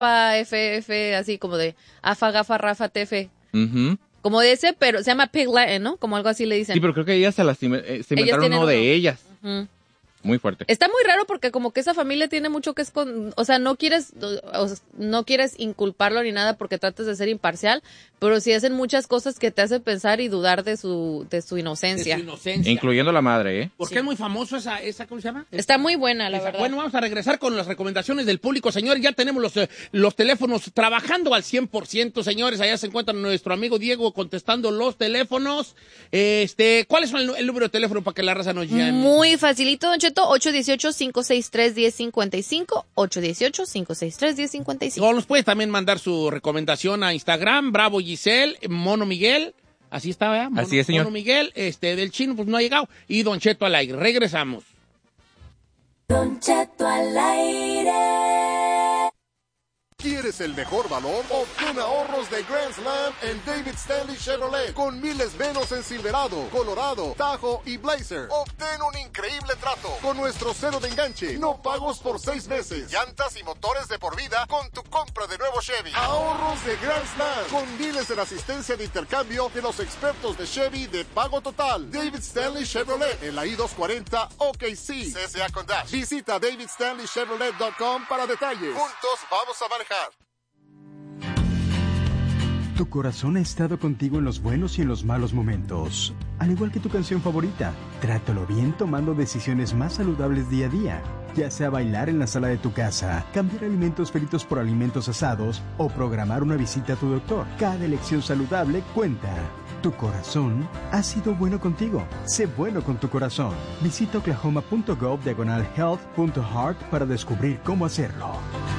FF, así como de Afa, Gafa, Rafa, Tefe. Uh-huh. Como de ese, pero se llama Pig Latin, ¿no? Como algo así le dicen. Sí, pero creo que ellas se inventaron uno de ellas. Uh-huh. Muy fuerte. Está muy raro porque como que esa familia tiene mucho que esconder, o sea, no quieres inculparlo ni nada porque tratas de ser imparcial, pero sí hacen muchas cosas que te hacen pensar y dudar de su inocencia. De su inocencia. Incluyendo la madre, ¿eh? Porque es muy famoso esa ¿cómo se llama? Está muy buena, la verdad. Bueno, vamos a regresar con las recomendaciones del público, señores. Ya tenemos los teléfonos trabajando al 100%, señores. Allá se encuentra nuestro amigo Diego contestando los teléfonos. ¿Cuál es el número de teléfono para que la raza nos llame? Muy facilito, Don Cheto, 818-563-1055, 818-563-1055. O nos puedes también mandar su recomendación a Instagram, Bravo Giselle, Mono Miguel. Así está, ¿verdad? Así es, señor. Mono Miguel, del chino, pues no ha llegado. Y Don Cheto al aire. Regresamos. Don Cheto al aire. ¿Quieres el mejor valor? Obtén ahorros de Grand Slam en David Stanley Chevrolet con miles menos en Silverado, Colorado, Tahoe y Blazer. Obtén un increíble trato con nuestro cero de enganche, no pagos por 6 meses, llantas y motores de por vida con tu compra de nuevo Chevy. Ahorros de Grand Slam con miles en asistencia de intercambio de los expertos de Chevy de pago total. David Stanley Chevrolet en la I-240 OKC, CSA con Dash. Visita davidstanleychevrolet.com para detalles. Juntos vamos a manejar. Tu corazón ha estado contigo en los buenos y en los malos momentos. Al igual que tu canción favorita, trátalo bien tomando decisiones más saludables día a día. Ya sea bailar en la sala de tu casa, cambiar alimentos fritos por alimentos asados o programar una visita a tu doctor. Cada elección saludable cuenta. Tu corazón ha sido bueno contigo. Sé bueno con tu corazón. Visita oklahoma.gov/health.heart para descubrir cómo hacerlo.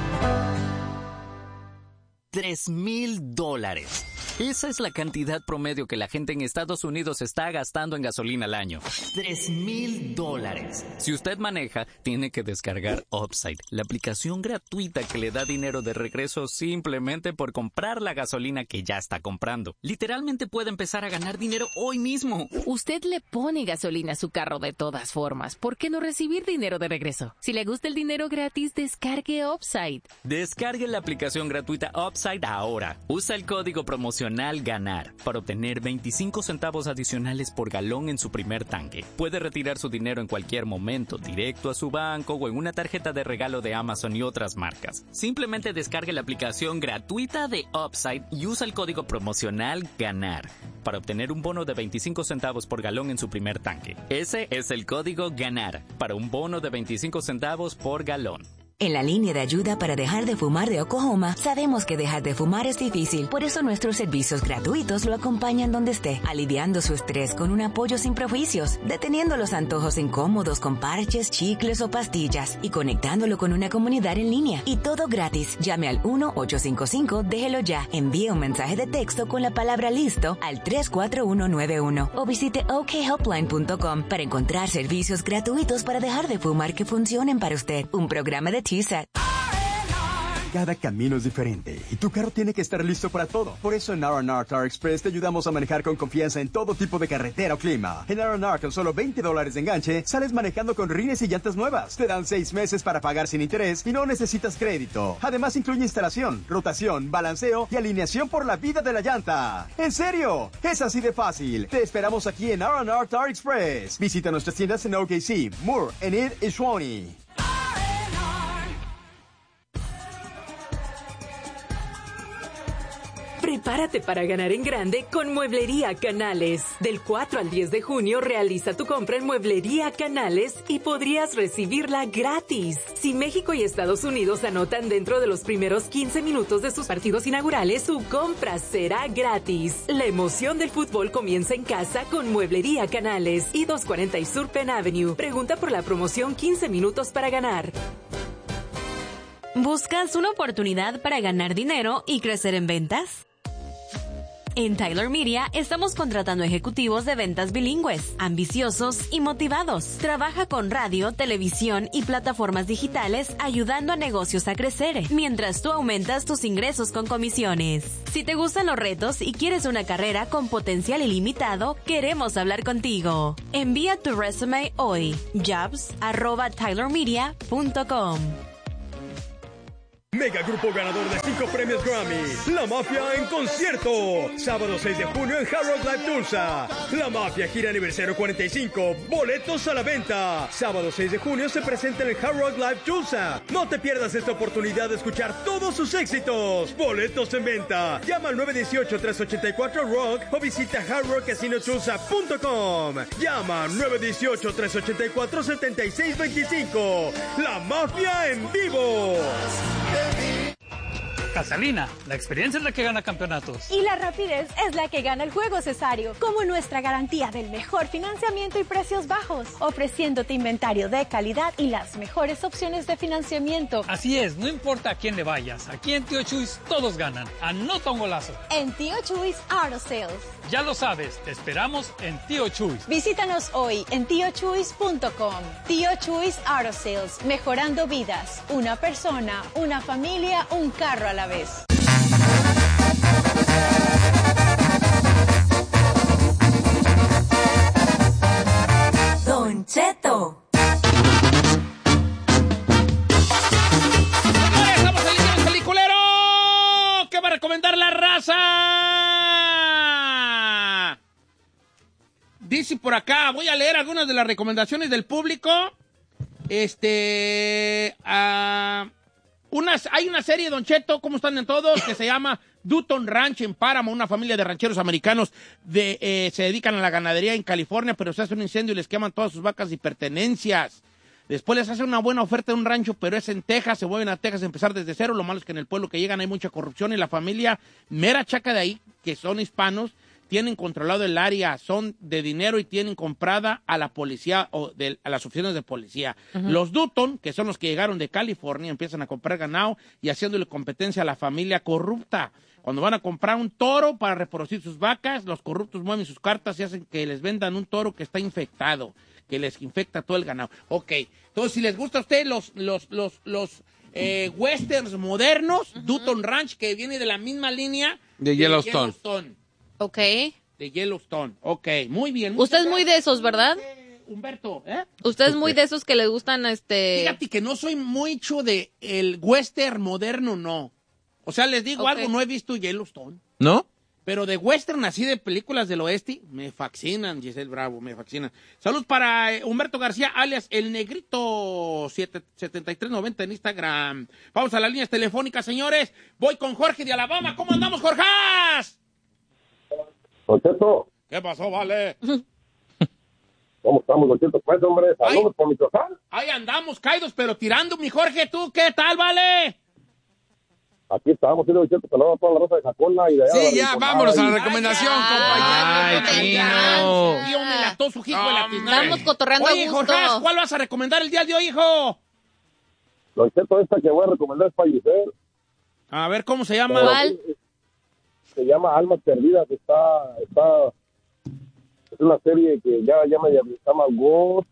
$3,000. Esa es la cantidad promedio que la gente en Estados Unidos está gastando en gasolina al año. $3,000. Si usted maneja, tiene que descargar Upside, la aplicación gratuita que le da dinero de regreso simplemente por comprar la gasolina que ya está comprando. Literalmente puede empezar a ganar dinero hoy mismo. Usted le pone gasolina a su carro de todas formas. ¿Por qué no recibir dinero de regreso? Si le gusta el dinero gratis, descargue Upside. Descargue la aplicación gratuita Upside ahora. Usa el código promocional GANAR para obtener 25 centavos adicionales por galón en su primer tanque. Puede retirar su dinero en cualquier momento, directo a su banco o en una tarjeta de regalo de Amazon y otras marcas. Simplemente descargue la aplicación gratuita de Upside y usa el código promocional GANAR para obtener un bono de 25 centavos por galón en su primer tanque. Ese es el código GANAR para un bono de 25 centavos por galón. En la línea de ayuda para dejar de fumar de Oklahoma, sabemos que dejar de fumar es difícil. Por eso nuestros servicios gratuitos lo acompañan donde esté, aliviando su estrés con un apoyo sin prejuicios, deteniendo los antojos incómodos con parches, chicles o pastillas y conectándolo con una comunidad en línea. Y todo gratis. Llame al 1-855, déjelo ya. Envíe un mensaje de texto con la palabra listo al 34191 o visite okhelpline.com para encontrar servicios gratuitos para dejar de fumar que funcionen para usted. Un programa de TSAT. Cada camino es diferente y tu carro tiene que estar listo para todo. Por eso en R&R Car Express te ayudamos a manejar con confianza en todo tipo de carretera o clima. En R&R con solo $20 de enganche, sales manejando con rines y llantas nuevas. Te dan 6 meses para pagar sin interés y no necesitas crédito. Además incluye instalación, rotación, balanceo y alineación por la vida de la llanta. ¿En serio? Es así de fácil. Te esperamos aquí en R&R Car Express. Visita nuestras tiendas en OKC, Moore, Enid y Shawnee. Prepárate para ganar en grande con Mueblería Canales. Del 4 al 10 de junio realiza tu compra en Mueblería Canales y podrías recibirla gratis. Si México y Estados Unidos anotan dentro de los primeros 15 minutos de sus partidos inaugurales, su compra será gratis. La emoción del fútbol comienza en casa con Mueblería Canales y 240 y Sur Penn Avenue. Pregunta por la promoción 15 minutos para ganar. ¿Buscas una oportunidad para ganar dinero y crecer en ventas? En Tyler Media estamos contratando ejecutivos de ventas bilingües, ambiciosos y motivados. Trabaja con radio, televisión y plataformas digitales ayudando a negocios a crecer, mientras tú aumentas tus ingresos con comisiones. Si te gustan los retos y quieres una carrera con potencial ilimitado, queremos hablar contigo. Envía tu resume hoy. jobs@tylermedia.com. Mega grupo ganador de 5 premios Grammy. La Mafia en concierto. Sábado 6 de junio en Hard Rock Live Tulsa. La Mafia gira aniversario 45. Boletos a la venta. Sábado 6 de junio se presenta en el Hard Rock Live Tulsa. No te pierdas esta oportunidad de escuchar todos sus éxitos. Boletos en venta. Llama al 918-384-ROCK o visita hardrockcasinotulsa.com. Llama 918-384-7625. La Mafia en vivo. Casalina, la experiencia es la que gana campeonatos. Y la rapidez es la que gana el juego, Cesario. Como nuestra garantía del mejor financiamiento y precios bajos, ofreciéndote inventario de calidad y las mejores opciones de financiamiento. Así es, no importa a quién le vayas, aquí en Tío Chuys todos ganan. Anota un golazo. En Tío Chuys Auto Sales. Ya lo sabes, te esperamos en Tío Chuys. Visítanos hoy en tiochuys.com. Tío Chuys Auto Sales, mejorando vidas. Una persona, una familia, un carro a la vez. Don Cheto. Estamos en el peliculero. ¿Qué va a recomendar la raza? Dice por acá, voy a leer algunas de las recomendaciones del público. Hay una serie, Don Cheto, ¿cómo están en todos? Que se llama Dutton Ranch en Paramount. Una familia de rancheros americanos se dedican a la ganadería en California, pero se hace un incendio y les queman todas sus vacas y pertenencias. Después les hacen una buena oferta de un rancho, pero es en Texas. Se mueven a Texas a empezar desde cero. Lo malo es que en el pueblo que llegan hay mucha corrupción y la familia mera chaca de ahí, que son hispanos, tienen controlado el área, son de dinero y tienen comprada a la policía o a las oficinas de policía. Uh-huh. Los Dutton, que son los que llegaron de California, empiezan a comprar ganado y haciéndole competencia a la familia corrupta. Cuando van a comprar un toro para reproducir sus vacas, los corruptos mueven sus cartas y hacen que les vendan un toro que está infectado, que les infecta todo el ganado. Ok, entonces si les gusta a usted los westerns modernos, uh-huh. Dutton Ranch, que viene de la misma línea de Yellowstone. Ok. De Yellowstone. Ok, muy bien. Usted es muy de esos, ¿verdad? Humberto, ¿eh? Usted es muy de esos que le gustan Fíjate que no soy mucho de el western moderno, no. O sea, les digo algo, no he visto Yellowstone. ¿No? Pero de western, así de películas del oeste, me fascinan, Giselle Bravo, me fascinan. Saludos para Humberto García, alias El Negrito 7390 en Instagram. Vamos a las líneas telefónicas, señores. Voy con Jorge de Alabama. ¿Cómo andamos, Jorge? Don Cheto. ¿Qué pasó, vale? ¿Cómo estamos, Don Cheto? Pues, hombre, saludos por Michoacán. Ahí andamos, caídos, pero tirando, mi Jorge. ¿Tú qué tal, vale? Aquí estábamos, Don Cheto, saludos a toda la raza de Jacona y de allá. Sí, ya, vámonos a la recomendación, compañero. Tío, me lató su hijo de la tiznada. Estamos cotorreando a gusto. Jorge, ¿cuál vas a recomendar el día de hoy, hijo? Don Cheto, esta que voy a recomendar es Fallecer. A ver, ¿cómo se llama? ¿Cuál? Se llama Almas Perdidas, es una serie que ya me llama Ghost.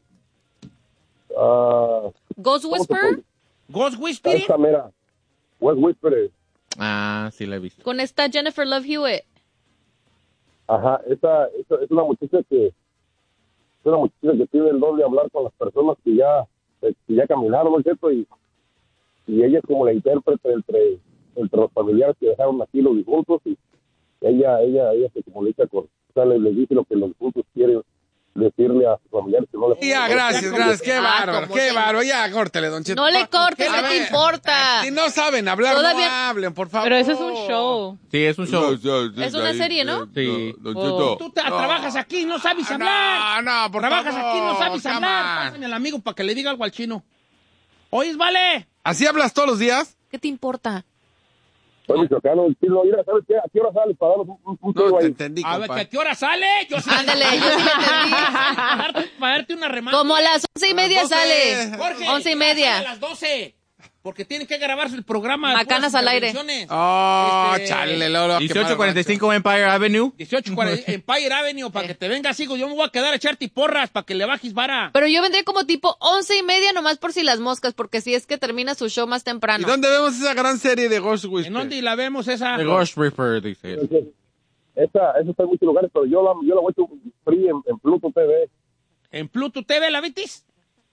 ¿Ghost Whisperer? ¿Ghost Whisperer? Esta mera. Ghost Whisperer. Ah, sí la he visto. Con esta Jennifer Love Hewitt. Ajá, esta es una muchacha que tiene el don de hablar con las personas que ya caminaron, ¿no es cierto? Y ella es como la intérprete entre los familiares que dejaron aquí los difuntos y ella se comunica con, o sea, le dice lo que los difuntos quieren decirle a sus familiares que no le... Ya, gracias, qué bárbaro, ya, córtele, Don Cheto. No le cortes, ¿qué te importa? Si no saben hablar, todavía... no hablen, por favor. Pero eso es un show. Sí, es un show. Es una serie, ¿no? Sí. Tú trabajas aquí, no sabes hablar. No, por trabajas favor. Aquí, no sabes hablar. Pásame al amigo para que le diga algo al chino. ¿Oyes, vale? ¿Así hablas todos los días? ¿Qué te importa? Soy michoacano, el chino, mira, ¿sabes qué? ¿A qué hora sales para darnos un no te entendí, a ver, compa. ¿a qué hora sale? Yo sí. Ándale, yo sí le entendí. Para darte una remata. Como a las 11:30 sale. Jorge, 11:30. A las 12. Porque tiene que grabarse el programa. Macanas al aire. Oh, chale, Lolo. 1845 Empire Avenue. 1840 Empire Avenue, para que te vengas, hijo. Yo me voy a quedar a echarte porras para que le bajes vara. Pero yo vendré como tipo 11:30 nomás por si las moscas, porque si es que termina su show más temprano. ¿Y dónde vemos esa gran serie de Ghost Whisperer? ¿En dónde la vemos esa? The Ghost Whisperer, dice. Esa está en muchos lugares, pero yo la voy a free en Pluto TV. ¿En Pluto TV la vitis?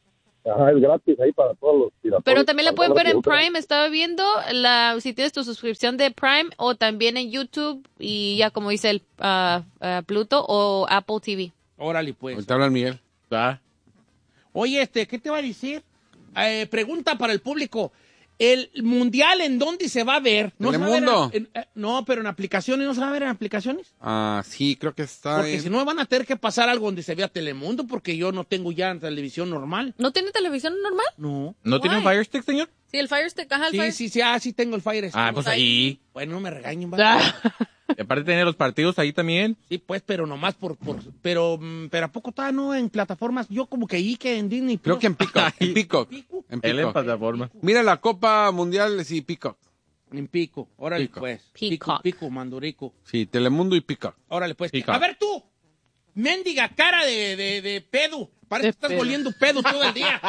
Ajá, es gratis ahí para todos los piratas. Pero también la pueden ver en Prime, estaba viendo, si tienes tu suscripción de Prime, o también en YouTube, y ya como dice el Pluto, o Apple TV. Órale, pues. Te habla el Miguel. Oye, ¿qué te va a decir? Pregunta para el público. ¿El mundial en dónde se va a ver? ¿No se va a ver no, pero en aplicaciones, ¿no se va a ver en aplicaciones? Sí, creo que está. Porque si no van a tener que pasar algo donde se vea Telemundo, porque yo no tengo ya televisión normal. ¿No tiene televisión normal? No. ¿No tiene un Fire Stick, señor? Sí, el Fire Stick, ajá, el Fire Stick. Sí tengo el Fire Stick. Pues ahí. Bueno, no me regañen, Y aparte tiene los partidos ahí también. Sí, pues, pero nomás pero ¿a poco está no en plataformas? Yo como que ahí que en Disney. Creo que en Peacock. En Peacock. Él en plataforma. Mira la Copa Mundial, sí, Peacock. En Pico. Órale, Peacock. pues. Peacock. Pico, Mandurico. Sí, Telemundo y Peacock. Órale, pues. Peacock. A ver tú, mendiga cara de pedo. Parece que estás oliendo pedo todo el día.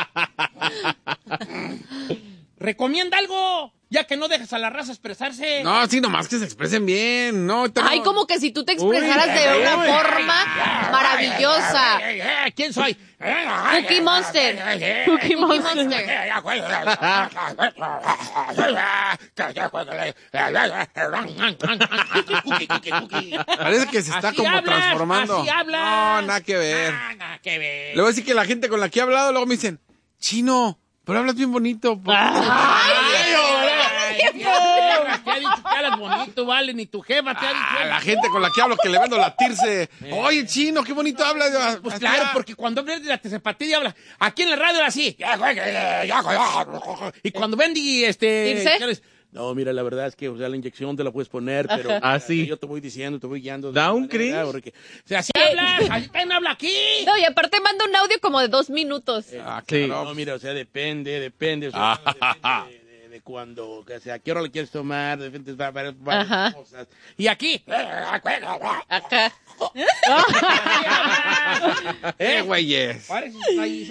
Recomienda algo, ya que no dejas a la raza expresarse. No, sí, nomás que se expresen bien. Ay, como que si tú te expresaras de una forma maravillosa. ¿Quién soy? Cookie Monster. Cookie Monster. Parece que se está como transformando. Así habla. No, nada que ver. Nada que ver. Le voy a decir que la gente con la que he hablado, luego me dicen, Chino, pero hablas bien bonito. Te ha dicho que hablas bonito, vale, ni tu jefa te ha dicho. La gente con la que hablo que le vendo latirse. Oye, Chino, qué bonito hablas. Pues claro, porque cuando hablas de la tezepatía habla. Aquí en la radio era así. Y cuando ven no, mira, la verdad es que, o sea, la inyección te la puedes poner, pero así. Yo te voy diciendo, te voy guiando. Da un cringe. O sea, así hablas, ¿quién habla aquí? No, y aparte manda un audio como de 2 minutos. Claro. No, mira, o sea, depende, o sea, depende de cuando, o sea, ¿qué hora le quieres tomar? Depende de varias cosas. Y aquí. Acá. Güeyes. Parece ahí,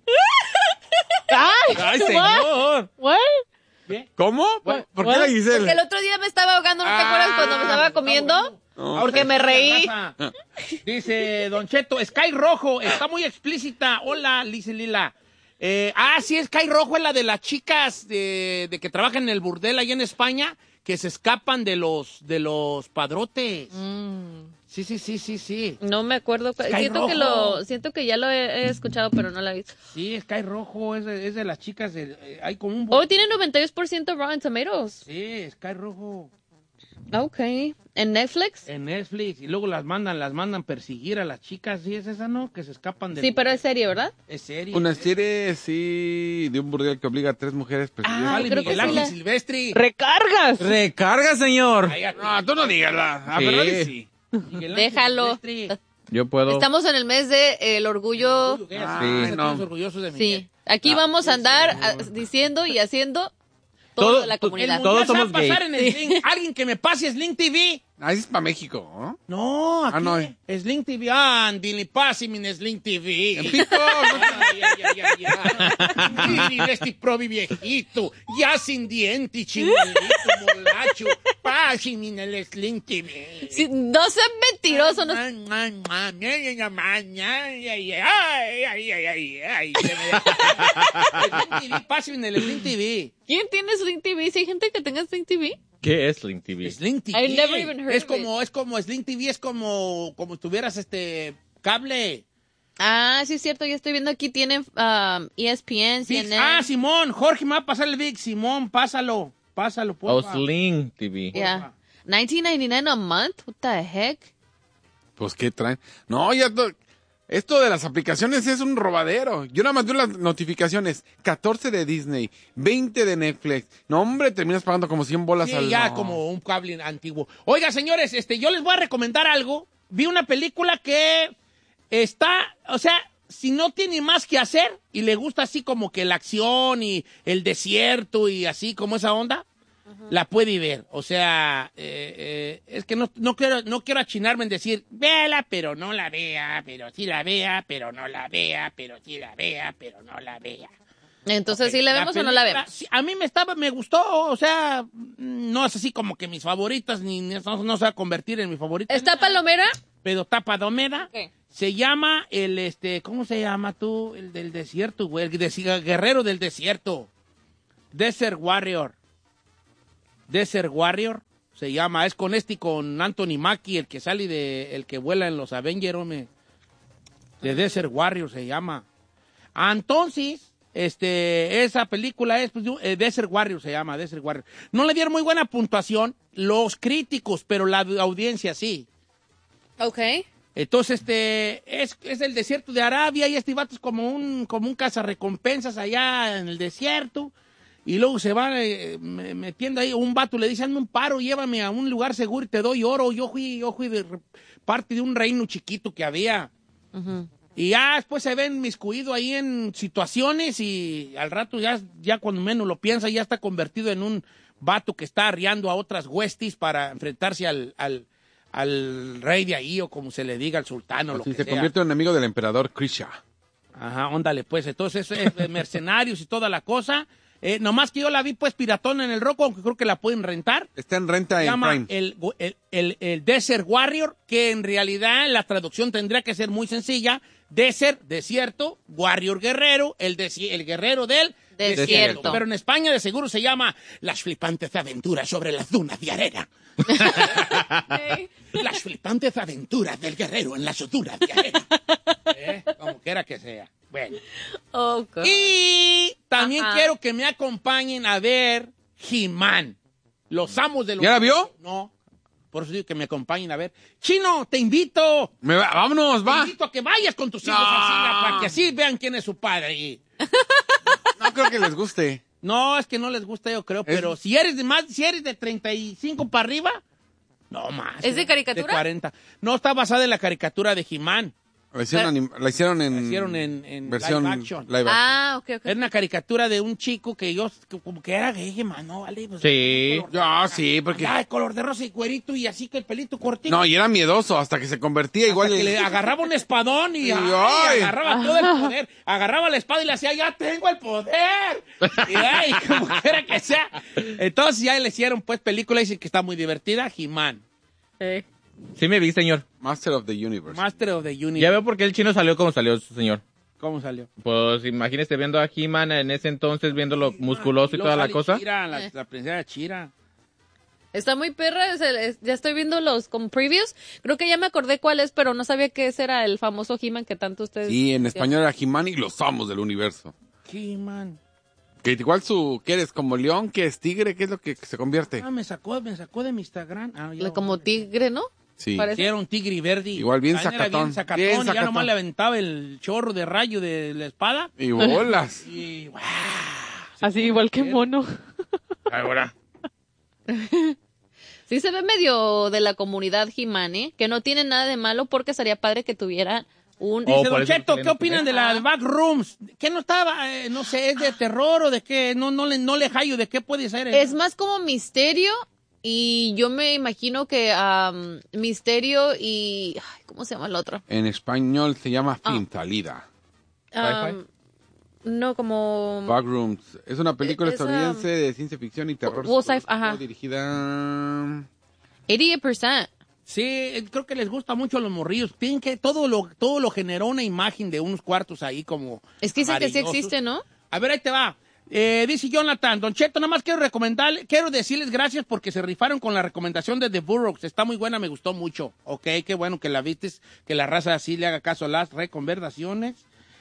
Ay, señor. What? ¿Cómo? ¿Por qué la Giselle? Porque el otro día me estaba ahogando, ¿no te acuerdas cuando me estaba comiendo? Porque me reí. Dice Don Cheto, Sky Rojo, está muy explícita. Hola, dice Lila. Sí, Sky Rojo es la de las chicas de que trabajan en el burdel ahí en España, que se escapan de los padrotes. Sí. No me acuerdo. Siento que ya lo he escuchado, pero no la he visto. Sí, Sky Rojo es de las chicas. Hay como un... Oh, tiene 92% Rotten Tomatoes. Sí, Sky Rojo. Ok. ¿En Netflix? En Netflix. Y luego las mandan perseguir a las chicas. Sí, es esa, ¿no? Que se escapan de... Sí, pero es serie, ¿verdad? Es serie. Una serie, sí, de un burdel que obliga a 3 mujeres. Vale, Miguel Ángel Silvestri. ¡Recargas! ¡Recarga, señor! No, tú no dígasla. Sí. Déjalo. Yo puedo. Estamos en el mes de el orgullo. Estamos orgullosos de Miguel. Sí. Aquí vamos a andar diciendo y haciendo toda la comunidad. Todos somos gays. En Sling. Alguien que me pase Sling TV. Es para México, ¿no? No, aquí. No. Sling TV. Dile, pásame en Sling TV. En Pico. Mire, este probi viejito, ya sin diente, chingolito, molacho. Pásame en el Sling TV. Sí, no sean mentirosos. Pásame en el Sling TV. ¿Quién tiene Sling TV? Si hay gente que tenga Sling TV. ¿Qué es Sling TV? Sling TV. I never even heard es como Sling TV, es como tuvieras cable. Sí es cierto, yo estoy viendo aquí tienen ESPN, CNN. Simón, Jorge me va a pasar el Big. Simón, pásalo, porfa. Sling TV. Yeah. $19.99 a month? What the heck? Pues, ¿qué traen? No, esto de las aplicaciones es un robadero. Yo nada más veo las notificaciones. 14 de Disney, 20 de Netflix. No, hombre, terminas pagando como 100 bolas al... ya como un cable antiguo. Oiga, señores, yo les voy a recomendar algo. Vi una película que está... O sea, si no tiene más que hacer y le gusta así como que la acción y el desierto y así como esa onda, la puede ver. O sea, es que no quiero achinarme en decir, véala, pero no la vea, pero sí la vea, pero no la vea, pero sí la vea, pero no la vea. Entonces, ¿sí la vemos o no la vemos? Sí, a mí me gustó, o sea, no es así como que mis favoritas, ni no se va a convertir en mi favorita. ¿Está palomera? pero tapa de humedad. Ok. Se llama ¿cómo se llama tú? El del desierto, güey. Guerrero del desierto. Desert Warrior. Desert Warrior se llama. Es con con Anthony Mackie, el que sale el que vuela en los Avengers, hombre. De Desert Warrior se llama. Entonces, esa película es Desert Warrior se llama, Desert Warrior. No le dieron muy buena puntuación los críticos, pero la audiencia sí. Ok. Entonces, es el desierto de Arabia y este vato es como un cazarrecompensas allá en el desierto. Y luego se va metiendo ahí. Un vato le dice, hazme un paro, llévame a un lugar seguro y te doy oro. Yo fui de parte de un reino chiquito que había. Uh-huh. Y ya después se ven miscuido ahí en situaciones y al rato ya cuando menos lo piensa ya está convertido en un vato que está arriando a otras huestis para enfrentarse al rey de ahí, o como se le diga, al sultán, o lo que se sea. convierte en enemigo del emperador Krisha. Ajá, óndale, pues. Entonces, mercenarios y toda la cosa. Nomás que yo la vi, pues, piratona en el Roku, aunque creo que la pueden rentar. Está en renta Se en llama Prime. el Desert Warrior, que en realidad la traducción tendría que ser muy sencilla. Desert, desierto, Warrior, guerrero, el guerrero del Desierto. Pero en España de seguro se llama Las flipantes aventuras sobre las dunas de arena. Las flipantes aventuras del guerrero en las dunas de arena. Como quiera que sea. Bueno. Y también quiero que me acompañen a ver He-Man. Los amos de los... ¿Ya la vio? No. Por eso digo que me acompañen a ver. Chino, te invito. Vámonos, va. Te invito a que vayas con tus hijos al cine para que así vean quién es su padre. No creo que les guste. No, es que no les gusta, yo creo, pero si eres de 35 para arriba, no más. ¿Es de caricatura? De 40. No, está basada en la caricatura de He-Man. La hicieron en versión live action. Ah, ok. Era una caricatura de un chico que como que era gay, man, ¿no? ¿Vale? Pues, sí. Sí, porque... de color de rosa y cuerito y así que el pelito cortito. No, y era miedoso hasta que se convertía igual. Que le agarraba un espadón y agarraba todo el poder. Agarraba la espada y le hacía, ya tengo el poder. Y como quiera que sea. Entonces ya le hicieron pues película y dicen que está muy divertida. He-Man. Sí me vi, señor. Master of the Universe. Master of the Universe. Ya veo por qué el chino salió como salió, señor. ¿Cómo salió? Pues imagínese viendo a He-Man en ese entonces, viéndolo musculoso y toda la cosa. Chira, la princesa Chira. Está muy perra, ya estoy viendo los como previews. Creo que ya me acordé cuál es, pero no sabía que ese era el famoso He-Man que tanto ustedes... Sí, en español era He-Man y los amos del universo. He-Man. Que igual ¿qué eres? ¿Como león? ¿Qué es tigre? ¿Qué es lo que se convierte? Me sacó de mi Instagram. Como tigre, ¿no? Sí. Era un tigre verde. Igual bien sacatón. Y ya nomás le aventaba el chorro de rayo de la espada. Y bolas. Y wow, así igual que mono. Ahora. Sí se ve medio de la comunidad He-Man, ¿eh? Que no tiene nada de malo porque sería padre que tuviera un... Dice Don Cheto, ¿qué opinan de las Backrooms? ¿Qué no estaba? No sé, ¿es de terror o de qué? No le hallo, ¿de qué puede ser? Es más como misterio y yo me imagino que misterio y... Ay, ¿cómo se llama el otro? En español se llama Fin Salida. No, como... Backrooms. Es una película estadounidense de ciencia ficción y terror. Ajá. Dirigida... 80%. Sí, creo que les gusta mucho a los morrillos. Tienen que todo lo generó una imagen de unos cuartos ahí como... Es que dicen que sí existe, ¿no? A ver, ahí te va. Dice Jonathan, Don Cheto, nada más quiero decirles gracias porque se rifaron con la recomendación de The Burroughs. Está muy buena, me gustó mucho. Ok, qué bueno que la vistes, que la raza así le haga caso a las recomendaciones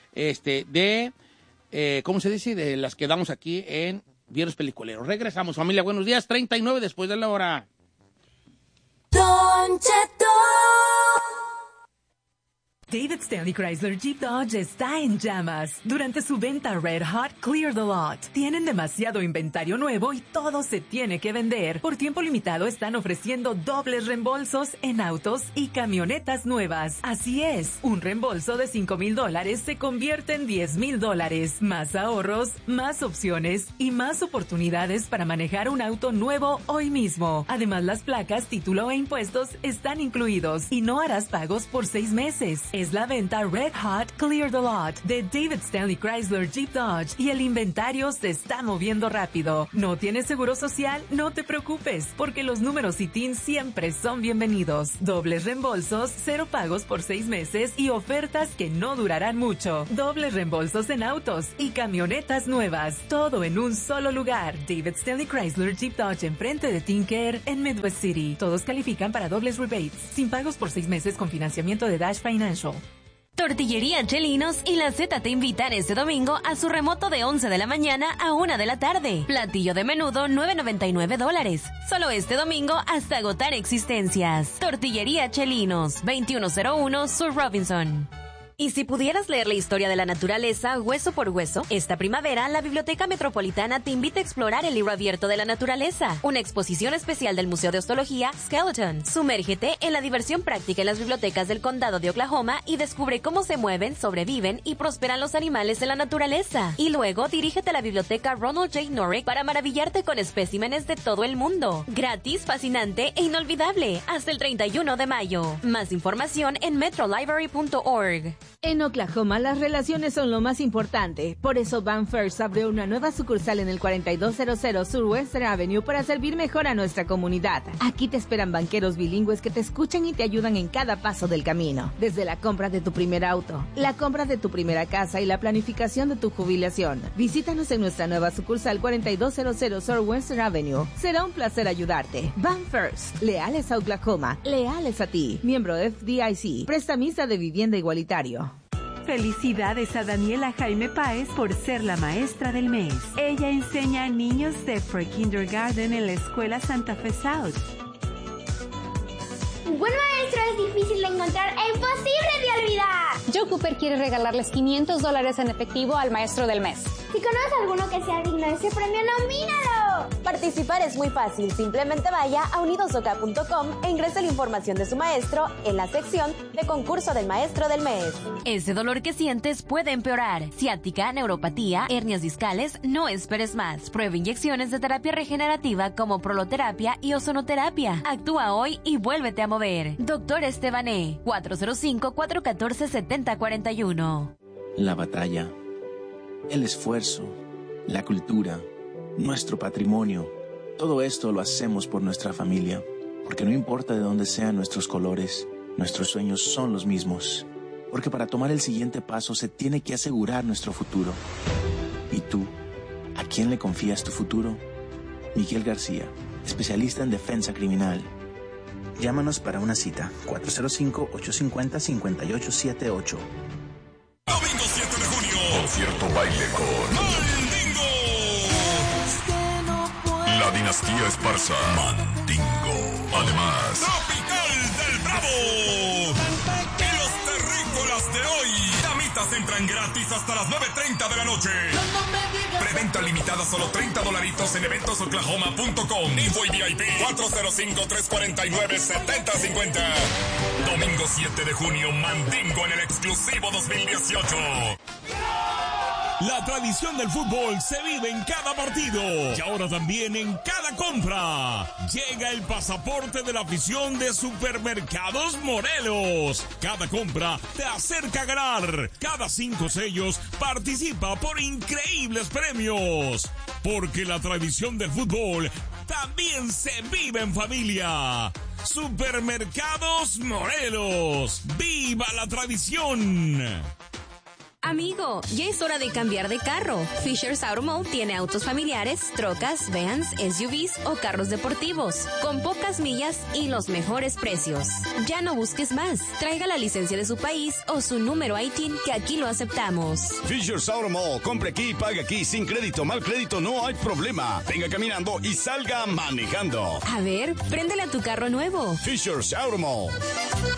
¿cómo se dice? De las que damos aquí en Viernes Peliculeros. Regresamos, familia, buenos días, 39 después de la hora. Don Cheto. David Stanley Chrysler Jeep Dodge está en llamas. Durante su venta Red Hot Clear the Lot, tienen demasiado inventario nuevo y todo se tiene que vender. Por tiempo limitado están ofreciendo dobles reembolsos en autos y camionetas nuevas. Así es, un reembolso de $5,000 se convierte en $10,000. Más ahorros, más opciones y más oportunidades para manejar un auto nuevo hoy mismo. Además, las placas, título e impuestos están incluidos y no harás pagos por 6 meses. Es la venta Red Hot Clear the Lot de David Stanley Chrysler Jeep Dodge y el inventario se está moviendo rápido. ¿No tienes seguro social? No te preocupes, porque los números ITIN siempre son bienvenidos. Dobles reembolsos, 0 pagos por 6 meses y ofertas que no durarán mucho. Dobles reembolsos en autos y camionetas nuevas. Todo en un solo lugar. David Stanley Chrysler Jeep Dodge enfrente de Tinker en Midwest City. Todos califican para dobles rebates. Sin pagos por 6 meses con financiamiento de Dash Financial. Tortillería Chelinos y La Z te invitan este domingo a su remoto de 11 de la mañana a 1 de la tarde. Platillo de menudo, $9.99. Solo este domingo hasta agotar existencias. Tortillería Chelinos, 2101 Sur Robinson. Y si pudieras leer la historia de la naturaleza hueso por hueso, esta primavera la Biblioteca Metropolitana te invita a explorar el libro abierto de la naturaleza, una exposición especial del Museo de Osteología Skeleton. Sumérgete en la diversión práctica en las bibliotecas del condado de Oklahoma y descubre cómo se mueven, sobreviven y prosperan los animales en la naturaleza. Y luego dirígete a la Biblioteca Ronald J. Norrick para maravillarte con especímenes de todo el mundo. Gratis, fascinante e inolvidable, hasta el 31 de mayo. Más información en metrolibrary.org. En Oklahoma, las relaciones son lo más importante. Por eso Van First abrió una nueva sucursal en el 4200 Sur Western Avenue para servir mejor a nuestra comunidad. Aquí te esperan banqueros bilingües que te escuchan y te ayudan en cada paso del camino. Desde la compra de tu primer auto, la compra de tu primera casa y la planificación de tu jubilación. Visítanos en nuestra nueva sucursal 4200 Sur Western Avenue. Será un placer ayudarte. Van First, leales a Oklahoma, leales a ti. Miembro FDIC, prestamista de vivienda igualitario. Felicidades a Daniela Jaime Páez por ser la maestra del mes. Ella enseña a niños de pre-kindergarten en la Escuela Santa Fe South. Un buen maestro es difícil de encontrar e imposible de olvidar. Joe Cooper quiere regalarles $500 en efectivo al maestro del mes. Si conoces a alguno que sea digno de ese premio, nomínalo. Participar es muy fácil. Simplemente vaya a unidosoca.com e ingrese la información de su maestro en la sección de concurso del maestro del mes. Ese dolor que sientes puede empeorar. Ciática, neuropatía, hernias discales, no esperes más. Prueba inyecciones de terapia regenerativa como proloterapia y ozonoterapia. Actúa hoy y vuélvete a mover. Doctor Estebané, 405-414-7041. La batalla, el esfuerzo, la cultura, nuestro patrimonio, todo esto lo hacemos por nuestra familia, porque no importa de dónde sean nuestros colores, nuestros sueños son los mismos, porque para tomar el siguiente paso se tiene que asegurar nuestro futuro. ¿Y tú? ¿A quién le confías tu futuro? Miguel García, especialista en defensa criminal. Llámanos para una cita, 405-850-5878. Domingo 7 de junio, concierto baile con Mandingo. La dinastía Esparza, Mandingo. Además, Tropical del Bravo. Y los terrícolas de hoy. Damitas entran gratis hasta las 9:30 de la noche. Preventa limitada, solo $30 en eventosoklahoma.com. Info y VIP 405-349-7050. Domingo 7 de junio, Mandingo en el exclusivo 2018. La tradición del fútbol se vive en cada partido y ahora también en cada compra. Llega el pasaporte de la afición de Supermercados Morelos. Cada compra te acerca a ganar. Cada 5 sellos participa por increíbles premios. Porque la tradición del fútbol también se vive en familia. Supermercados Morelos. ¡Viva la tradición! Amigo, ya es hora de cambiar de carro. Fisher's Auto Mall tiene autos familiares, trocas, vans, SUVs o carros deportivos, con pocas millas y los mejores precios. Ya no busques más. Traiga la licencia de su país o su número ITIN, que aquí lo aceptamos. Fisher's Auto Mall. Compre aquí y pague aquí. Sin crédito, mal crédito, no hay problema. Venga caminando y salga manejando. A ver, préndele a tu carro nuevo. Fisher's Auto Mall.